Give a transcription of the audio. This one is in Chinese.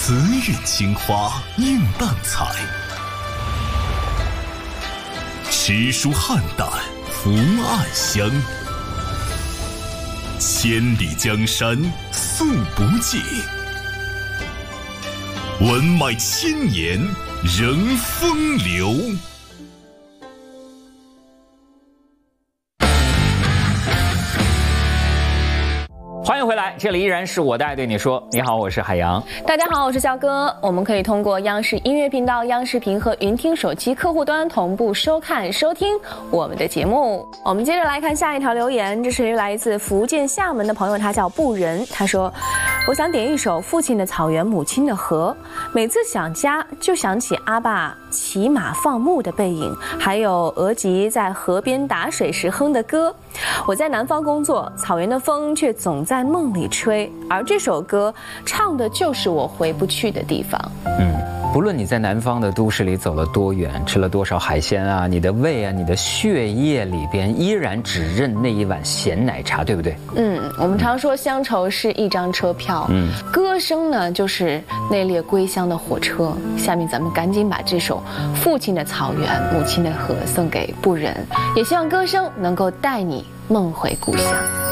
慈韵青花映淡彩，诗书汉胆福暗香。千里江山素不尽，文脉千年仍风流。 欢迎回来，这里依然是我的爱对你说。你好，我是海洋。 大家好，我是肖哥。我们可以通过央视音乐频道、央视频和云听手机客户端同步收看、收听我们的节目。我们接着来看下一条留言，这是来自福建厦门的朋友，他叫布仁。他说：“我想点一首《父亲的草原，母亲的河》，每次想家就想起阿爸骑马放牧的背影，还有额吉在河边打水时哼的歌。我在南方工作，草原的风却总在梦里吹，而这首歌唱的就是我回不去的地方。” 不论你在南方的都市里走了多远，吃了多少海鲜啊，你的胃啊，你的血液里边依然只认那一碗咸奶茶，对不对？ 我们常说乡愁是一张车票，歌声呢就是那列归乡的火车。下面咱们赶紧把这首《父亲的草原，母亲的河》送给布仁，也希望歌声能够带你梦回故乡。